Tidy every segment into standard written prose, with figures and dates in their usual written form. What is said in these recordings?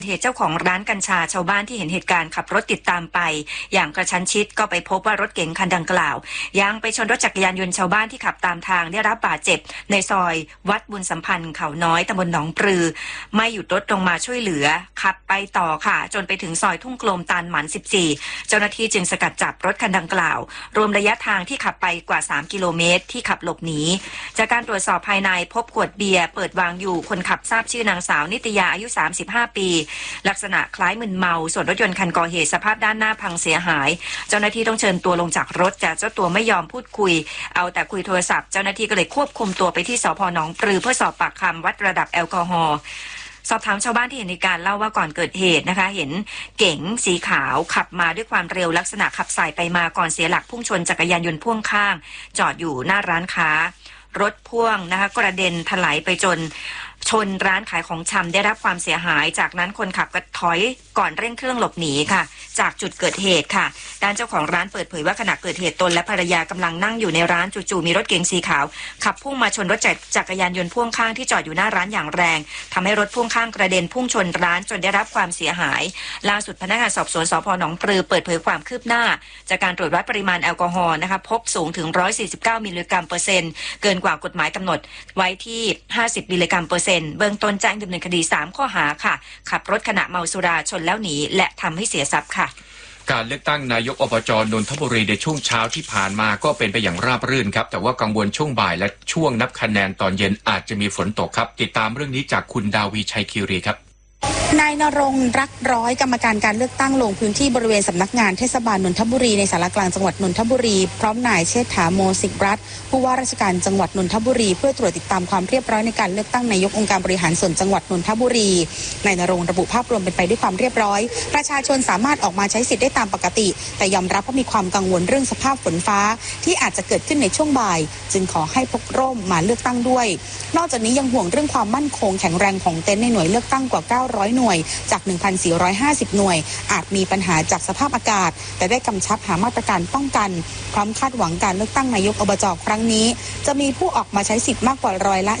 เหตุเจ้าของร้านกัญชาชาวบ้านที่เห็นเหตุการณ์ขับรถติดตามไปอย่างกระชั้นชิดก็ไปพบว่ารถเก๋งคันดังกล่าวยังไปชนรถจักรยานยนต์ชาวบ้านที่ขับตามทางได้รับบาดเจ็บในซอยวัดบุญสัมพันธ์เขาน้อยตำบลหนองปลือไม่หยุดรถลงมาช่วยเหลือขับไปต่อค่ะจนไปถึงซอยทุ่งกลมตาลหมัน14เจ้าหน้าที่จึงสกัดจับรถคันดังกล่าวรวมระยะทางที่ขับไปกว่า3 กิโลเมตรที่ขับหลบหนีจากการตรวจสอบภายในพบขวดเบียร์เปิดวางอยู่คนขับทราบชื่อนางสาวนิตยาอายุ35 ปีลักษณะคล้ายมึนเมาส่วนรถยนต์คันก่อเหตุสภาพด้านหน้าพังเสียหายเจ้าหน้าที่ต้องเชิญตัวลงจากรถแต่เจ้าตัวไม่ยอมพูดคุยเอาแต่คุยโทรศัพท์เจ้าหน้าที่ก็เลยควบคุมตัวไปที่สภ.หนองปลือเพื่อสอบปากคำวัดระดับแอลกอฮอล์สอบถามชาวบ้านที่เห็นเหตุการณ์เล่าว่าก่อนเกิดเหตุนะคะเห็นเก๋งสีขาวขับมาด้วยความเร็วลักษณะขับสายไปมาก่อนเสียหลักพุ่งชนจักรยานยนต์พ่วงข้างจอดอยู่หน้าร้านค้ารถพ่วงนะคะกระเด็นถลายไปจนชนร้านขายของชำได้รับความเสียหายจากนั้นคนขับก็ถอยก่อนเร่งเครื่องหลบหนีค่ะจากจุดเกิดเหตุค่ะด้านเจ้าของร้านเปิดเผยว่าขณะเกิดเหตุตนและภรรยากำลังนั่งอยู่ในร้านจู่ๆมีรถเก๋งสีขาวขับพุ่งมาชนรถจักรยานยนต์พ่วงข้างที่จอดอยู่หน้าร้านอย่างแรงทำให้รถพ่วงข้างกระเด็นพุ่งชนร้านจนได้รับความเสียหายล่าสุดพนักงานสอบสวนสภ.หนองปลือเปิดเผยความคืบหน้าจากการตรวจวัดปริมาณแอลกอฮอล์นะคะพบสูงถึง149 มิลลิกรัมเปอร์เซ็นต์เกินกว่ากฎหมายกำหนดไว้ที่50 มิลลิกรัมเปอร์เซ็นต์เบื้องต้นแจ้งดำเนินคดี3 ข้อหาค่ะขับรถขณะเมาสุราชนแล้วหนีและทำให้เสียทรัพย์ค่ะการเลือกตั้งนายกอบจ.นนทบุรีในช่วงเช้าที่ผ่านมาก็เป็นไปอย่างราบรื่นครับแต่ว่ากังวลช่วงบ่ายและช่วงนับคะแนนตอนเย็นอาจจะมีฝนตกครับติดตามเรื่องนี้จากคุณดาวีชัยคีรีครับนายณรงค์รักร้อยกรรมการการเลือกตั้งลงพื้นที่บริเวณสำนักงานเทศบาลนนทบุรีในสารกลางจังหวัดนนทบุรีพร้อมนายเชษฐาโมสิกรัตน์ผู้ว่าราชการจังหวัดนนทบุรีเพื่อตรวจติดตามความเรียบร้อยในการเลือกตั้งนายกองค์การบริหารส่วนจังหวัดนนทบุรีนายณรงค์ระบุภาพรวมเป็นไปด้วยความเรียบร้อยประชาชนสามารถออกมาใช้สิทธิ์ได้ตามปกติแต่ยอมรับว่ามีความกังวลเรื่องสภาพฝนฟ้าที่อาจจะเกิดขึ้นในช่วงบ่ายจึงขอให้พกร่มมาเลือกตั้งด้วยนอกจากนี้ยังห่วงเรื่องความมั่นคงแข็งแรงของเต็นท์ในหน่วยเลือกตั้งกว่า900หน่วยจาก 1,450 หน่วยอาจมีปัญหาจากสภาพอากาศแต่ได้กำชับหามาตรการป้องกันพร้อมคาดหวังการเลือกตั้งนายกอบจ.ครั้งนี้จะมีผู้ออกมาใช้สิทธิ์มากกว่า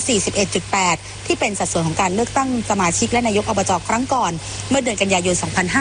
41.8%ที่เป็นสัดส่วนของการเลือกตั้งสมาชิกและนายกอบจ.ครั้งก่อนเมื่อเดือนกันยายน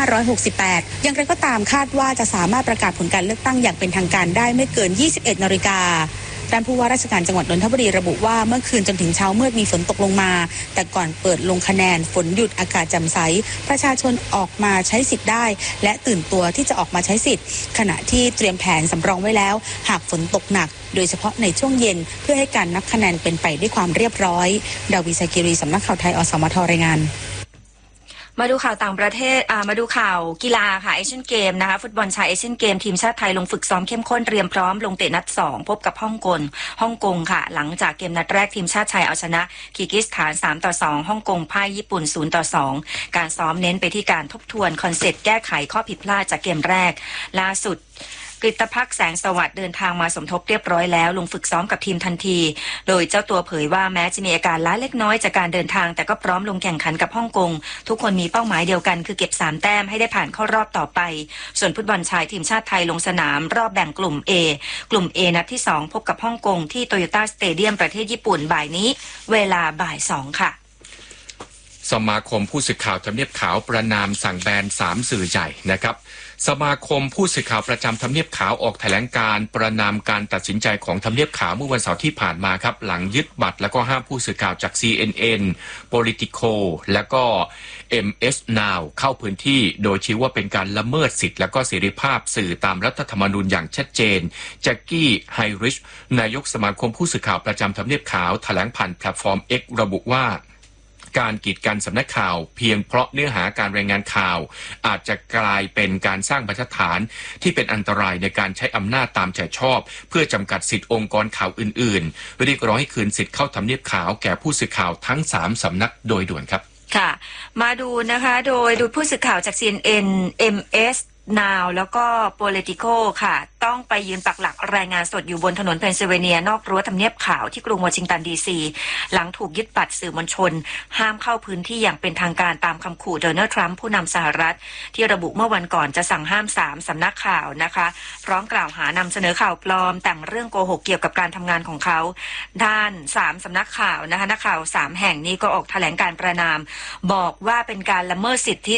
2568 อย่างไรก็ตามคาดว่าจะสามารถประกาศผลการเลือกตั้งอย่างเป็นทางการได้ไม่เกิน 21 นาฬิกาด้านผู้ว่าราชการจังหวัดนนทบุรีระบุว่าเมื่อคืนจนถึงเช้ามืดมีฝนตกลงมาแต่ก่อนเปิดลงคะแนนฝนหยุดอากาศแจ่มใสประชาชนออกมาใช้สิทธิ์ได้และตื่นตัวที่จะออกมาใช้สิทธิ์ขณะที่เตรียมแผนสำรองไว้แล้วหากฝนตกหนักโดยเฉพาะในช่วงเย็นเพื่อให้การนับคะแนนเป็นไปด้วยความเรียบร้อยดาวิชัยกิรีสำนักข่าวไทยอสมทรายงานมาดูข่าวต่างประเทศมาดูข่าวกีฬาค่ะเอเชียนเกมนะคะฟุตบอลชายเอเชียนเกมทีมชาติไทยลงฝึกซ้อมเข้มข้นเตรียมพร้อมลงเตะนัด2พบกับฮ่องกงค่ะหลังจากเกมนัดแรกทีมชาติไทยเอาชนะคีร์กิสถาน3-2ฮ่องกงพ่ายญี่ปุ่น0-2การซ้อมเน้นไปที่การทบทวนคอนเซ็ปต์แก้ไขข้อผิดพลาดจากเกมแรกล่าสุดกฤตภักดิ์แสงสวัสดิ์เดินทางมาสมทบเรียบร้อยแล้วลงฝึกซ้อมกับทีมทันทีโดยเจ้าตัวเผยว่าแม้จะมีอาการล้าเล็กน้อยจากการเดินทางแต่ก็พร้อมลงแข่งขันกับฮ่องกงทุกคนมีเป้าหมายเดียวกันคือเก็บ3 แต้มให้ได้ผ่านเข้ารอบต่อไปส่วนฟุตบอลชายทีมชาติไทยลงสนามรอบแบ่งกลุ่ม A กลุ่ม A นัดที่2พบกับฮ่องกงที่โตโยต้าสเตเดียมประเทศญี่ปุ่นบ่ายนี้เวลาบ่าย 2ค่ะสมาคมผู้สื่อข่าวทำเนียบขาวประณามสั่งแบน3 สื่อใหญ่นะครับสมาคมผู้สื่อข่าวประจำทำเนียบขาวออกแถลงการประณามการตัดสินใจของทำเนียบขาวเมื่อวันเสาร์ที่ผ่านมาครับหลังยึดบัตรแล้วก็ห้ามผู้สื่อข่าวจาก CNN Politico แล้วก็ MS Now เข้าพื้นที่โดยชี้ว่าเป็นการละเมิดสิทธิ์และก็เสรีภาพสื่อตามรัฐธรรมนูญอย่างชัดเจนแจ็คกี้ไฮริชนายกสมาคมผู้สื่อข่าวประจำทำเนียบขาวแถลงผ่านแพลตฟอร์ม X ระบุว่าการกีดกันสำนักข่าวเพียงเพราะเนื้อหาการรายงานข่าวอาจจะกลายเป็นการสร้างบรรทัดฐานที่เป็นอันตรายในการใช้อำนาจตามใจชอบเพื่อจำกัดสิทธิองค์กรข่าวอื่นๆเรียกร้องให้คืนสิทธิ์เข้าทำเนียบขาวแก่ผู้สื่อข่าวทั้ง3 สำนักโดยด่วนครับค่ะมาดูนะคะโดยผู้สื่อข่าวจาก CNN MS Now แล้วก็ Politico ค่ะต้องไปยืนปักหลักรายงานสดอยู่บนถนนเพนซิลเวเนียนอกรั้วทำเนียบขาวที่กรุงวอชิงตันดีซีหลังถูกยึดบัตรสื่อมวลชนห้ามเข้าพื้นที่อย่างเป็นทางการตามคำขู่โดนัลด์ทรัมป์ผู้นำสหรัฐที่ระบุเมื่อวันก่อนจะสั่งห้าม3 สำนักข่าวนะคะพร้อมกล่าวหานำเสนอข่าวปลอมแต่งเรื่องโกหกเกี่ยวกับการทำงานของเขาด้าน3 สำนักข่าวนะคะนักข่าว3 แห่งนี้ก็ออกแถลงการประณามบอกว่าเป็นการละเมิดสิทธิ